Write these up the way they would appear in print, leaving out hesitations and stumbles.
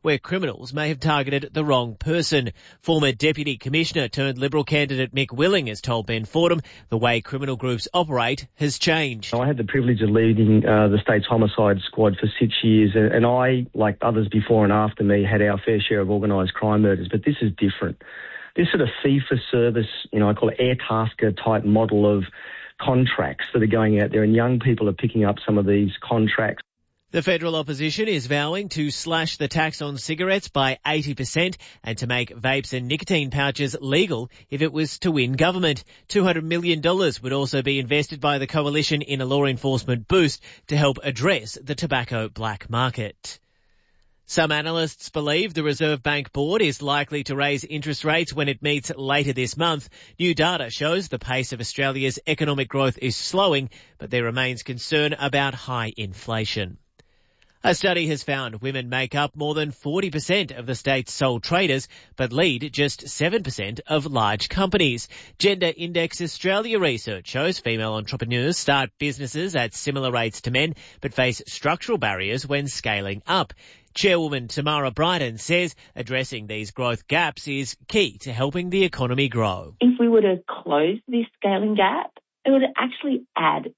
where criminals may have targeted the wrong person. Former Deputy Commissioner turned Liberal candidate Mick Willing has told Ben Fordham the way criminal groups operate has changed. I had the privilege of leading the state's homicide squad for 6 years, and I, like others before and after me, had our fair share of organised crime murders, but this is different. This sort of fee-for-service, I call it air-tasker type model of contracts that are going out there, and young people are picking up some of these contracts. The federal opposition is vowing to slash the tax on cigarettes by 80% and to make vapes and nicotine pouches legal if it was to win government. $200 million would also be invested by the coalition in a law enforcement boost to help address the tobacco black market. Some analysts believe the Reserve Bank Board is likely to raise interest rates when it meets later this month. New data shows the pace of Australia's economic growth is slowing, but there remains concern about high inflation. A study has found women make up more than 40% of the state's sole traders, but lead just 7% of large companies. Gender Index Australia research shows female entrepreneurs start businesses at similar rates to men, but face structural barriers when scaling up. Chairwoman Tamara Bryden says addressing these growth gaps is key to helping the economy grow. If we were to close this scaling gap, it would actually add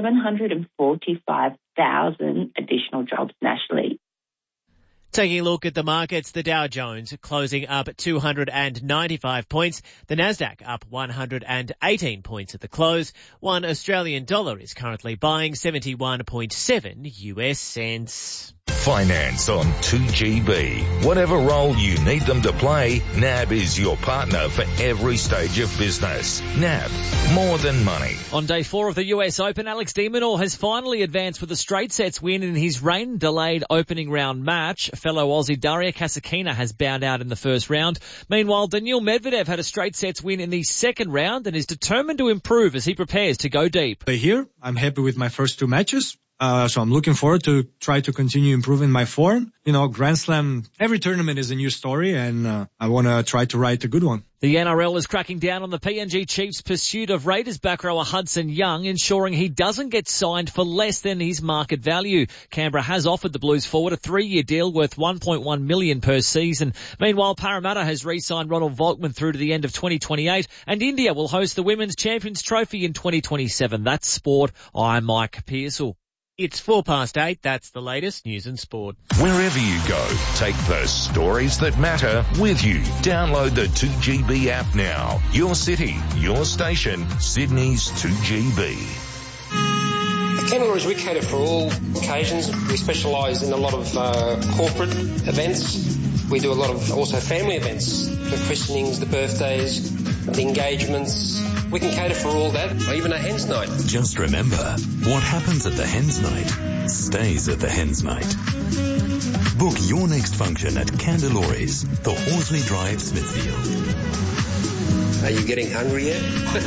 745,000 additional jobs nationally. Taking a look at the markets, the Dow Jones closing up 295 points, the Nasdaq up 118 points at the close. One Australian dollar is currently buying 71.7 US cents. Finance on 2GB. Whatever role you need them to play, NAB is your partner for every stage of business. NAB, more than money. On day 4 of the US Open, Alex de Minaur has finally advanced with a straight sets win in his rain-delayed opening round match. Fellow Aussie Daria Kasatkina has bowed out in the first round. Meanwhile, Daniil Medvedev had a straight sets win in the second round and is determined to improve as he prepares to go deep. Here, I'm happy with my first 2 matches. So I'm looking forward to try to continue improving my form. Grand Slam, every tournament is a new story, and I want to try to write a good one. The NRL is cracking down on the PNG Chiefs' pursuit of Raiders back rower Hudson Young, ensuring he doesn't get signed for less than his market value. Canberra has offered the Blues forward a 3-year deal worth $1.1 million per season. Meanwhile, Parramatta has re-signed Ronald Volkman through to the end of 2028, and India will host the Women's Champions Trophy in 2027. That's sport. I'm Mike Pearsall. It's 8:04. That's the latest news and sport. Wherever you go, take the stories that matter with you. Download the 2GB app now. Your city, your station, Sydney's 2GB. At Kangaroos, we cater for all occasions. We specialise in a lot of corporate events. We do a lot of also family events, the christenings, the birthdays, the engagements. We can cater for all that, or even a hen's night. Just remember, what happens at the hen's night stays at the hen's night. Book your next function at Candelores, the Horsley Drive, Smithfield. Are you getting hungry yet?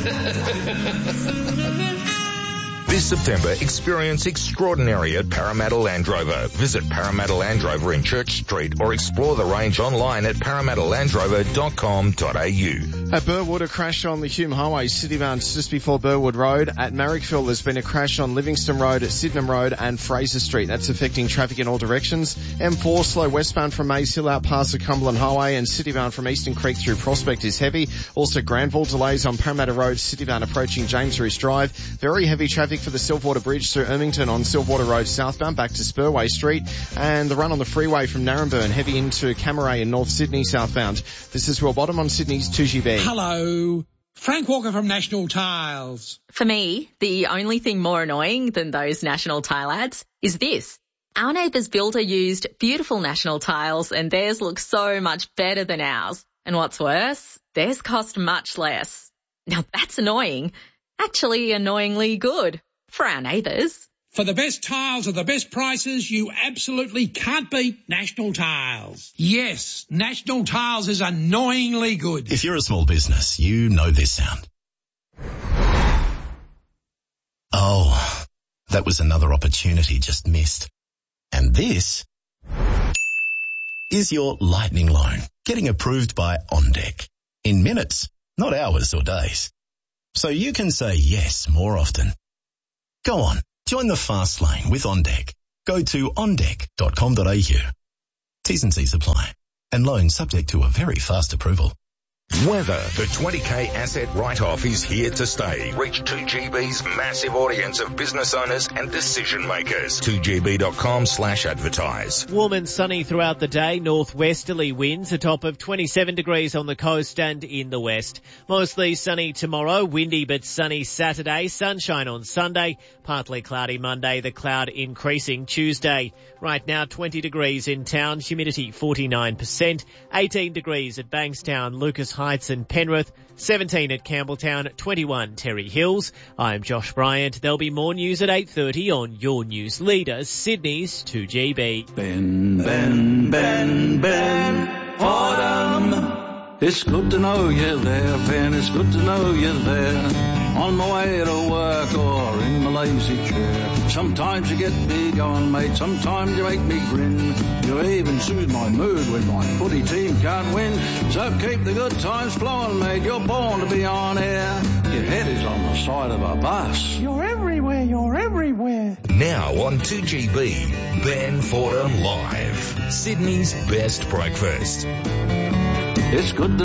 This September, experience extraordinary at Parramatta Land Rover. Visit Parramatta Land Rover in Church Street or explore the range online at parramattalandrover.com.au. At Burwood, a crash on the Hume Highway, Citybound just before Burwood Road. At Marrickville, there's been a crash on Livingston Road, Sydenham Road and Fraser Street. That's affecting traffic in all directions. M4 slow westbound from Maze Hill out past the Cumberland Highway, and citybound from Eastern Creek through Prospect is heavy. Also Granville delays on Parramatta Road, citybound approaching James Roos Drive. Very heavy traffic for the Silverwater Bridge through Ermington on Silverwater Road southbound back to Spurway Street, and the run on the freeway from Narrabeen heavy into Camaray in North Sydney southbound. This is Will Bottom on Sydney's 2GB. Hello, Frank Walker from National Tiles. For me, the only thing more annoying than those National Tile ads is this. Our neighbour's builder used beautiful National Tiles and theirs looks so much better than ours. And what's worse, theirs cost much less. Now that's annoying. Actually annoyingly good for our neighbours. For the best tiles at the best prices, you absolutely can't beat National Tiles. Yes, National Tiles is annoyingly good. If you're a small business, you know this sound. Oh, that was another opportunity just missed. And this is your lightning loan, getting approved by OnDeck. In minutes, not hours or days. So you can say yes more often. Go on, join the fast lane with OnDeck. Go to ondeck.com.au. T's and C's apply. And loan subject to a very fast approval. Weather. The 20k asset write-off is here to stay. Reach 2GB's massive audience of business owners and decision makers. 2gb.com/advertise. Warm and sunny throughout the day. Northwesterly winds, a top of 27 degrees on the coast and in the west. Mostly sunny tomorrow, windy but sunny Saturday, sunshine on Sunday, partly cloudy Monday, the cloud increasing Tuesday. Right now 20 degrees in town, humidity 49%, 18 degrees at Bankstown, Lucas Heights and Penrith, 17 at Campbelltown, 21 Terry Hills. I'm Josh Bryant. There'll be more news at 8:30 on your news leader, Sydney's 2GB. Ben, Ben, Ben, Ben, Fordham. It's good to know you're there, Ben, it's good to know you're there. On my way to work or in my lazy chair. Sometimes you get me going, mate, sometimes you make me grin. You even soothe my mood when my footy team can't win. So keep the good times flowing, mate, you're born to be on air. Your head is on the side of a bus. You're everywhere, you're everywhere. Now on 2GB, Ben Fordham Live. Sydney's best breakfast. It's good to